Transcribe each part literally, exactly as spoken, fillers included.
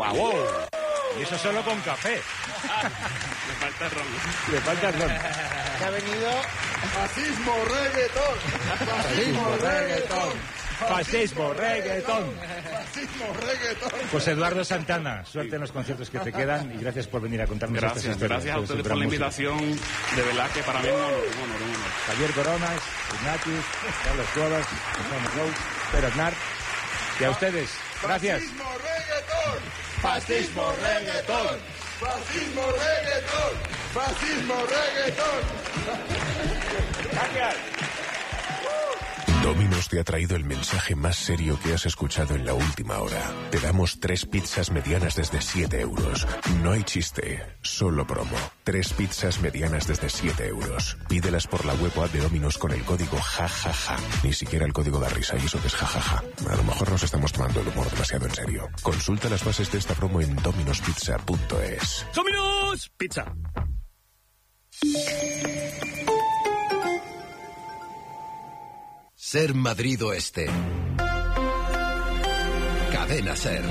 ¡Guau! Wow. Y eso solo con café. Le falta ron. Le falta ron. Se ha venido... Fascismo, reggaetón. Fascismo, reggaetón. Fascismo, reggaetón. Fascismo, reggaetón. Pues Eduardo Santana, suerte en los conciertos que te quedan y gracias por venir a contarnos gracias, estas historias. Gracias a ustedes por la invitación. De verdad que para mí es un honor, un honor, un honor. Javier Coronas, Ignatius, Carlos Cuevas, José Rose, Pedro Aznar. Y a ustedes, gracias. Fascismo, reggaetón. Fascismo, reggaetón. Fascismo, reggaetón. Fascismo, reggaetón. Gracias. Domino's te ha traído el mensaje más serio que has escuchado en la última hora. Te damos tres pizzas medianas desde siete euros. No hay chiste, solo promo. Tres pizzas medianas desde siete euros. Pídelas por la web o app de Domino's con el código jajaja. Ni siquiera el código da risa y eso que es jajaja. A lo mejor nos estamos tomando el humor demasiado en serio. Consulta las bases de esta promo en dominos pizza punto es. ¡Domino's Pizza! Ser Madrid Oeste. Cadena Ser.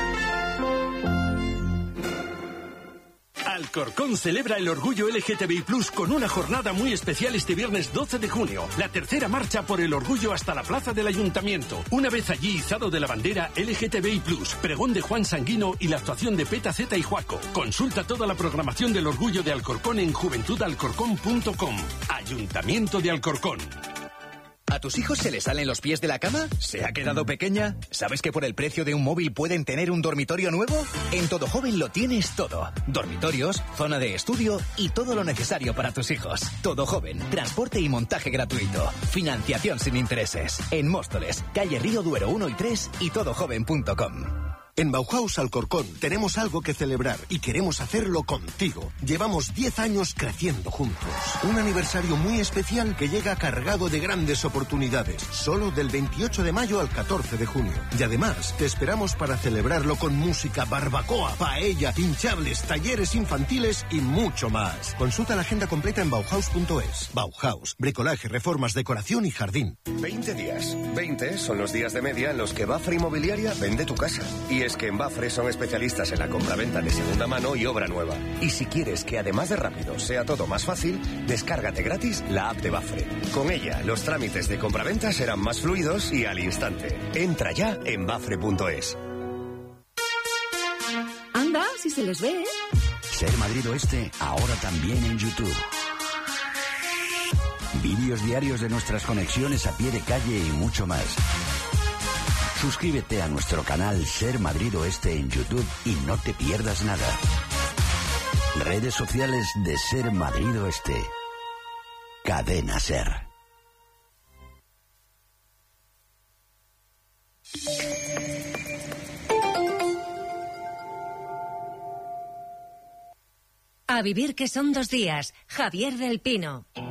Alcorcón celebra el orgullo L G T B I plus con una jornada muy especial este viernes doce de junio. La tercera marcha por el orgullo hasta la plaza del Ayuntamiento. Una vez allí izado de la bandera L G T B I plus, pregón de Juan Sanguino y la actuación de Peta Zeta y Juaco. Consulta toda la programación del orgullo de Alcorcón en juventud alcorcón punto com. Ayuntamiento de Alcorcón. ¿A tus hijos se les salen los pies de la cama? ¿Se ha quedado pequeña? ¿Sabes que por el precio de un móvil pueden tener un dormitorio nuevo? En Todo Joven lo tienes todo. Dormitorios, zona de estudio y todo lo necesario para tus hijos. Todo Joven, transporte y montaje gratuito. Financiación sin intereses. En Móstoles, calle Río Duero uno y tres y todo joven punto com. En Bauhaus Alcorcón tenemos algo que celebrar y queremos hacerlo contigo. Llevamos diez años creciendo juntos. Un aniversario muy especial que llega cargado de grandes oportunidades. Solo del veintiocho de mayo al catorce de junio. Y además, te esperamos para celebrarlo con música, barbacoa, paella, hinchables, talleres infantiles y mucho más. Consulta la agenda completa en bauhaus punto es. Bauhaus, bricolaje, reformas, decoración y jardín. veinte días. veinte son los días de media en los que Bafre Inmobiliaria vende tu casa. Y es que en Bafre son especialistas en la compraventa de segunda mano y obra nueva. Y si quieres que además de rápido sea todo más fácil, descárgate gratis la app de Bafre. Con ella, los trámites de compraventa serán más fluidos y al instante. Entra ya en bafre punto es. Anda, si se les ve, ¿eh? Ser Madrid Oeste, ahora también en YouTube. Vídeos diarios de nuestras conexiones a pie de calle y mucho más. Suscríbete a nuestro canal Ser Madrid Oeste en YouTube y no te pierdas nada. Redes sociales de Ser Madrid Oeste. Cadena Ser. A vivir que son dos días. Javier del Pino.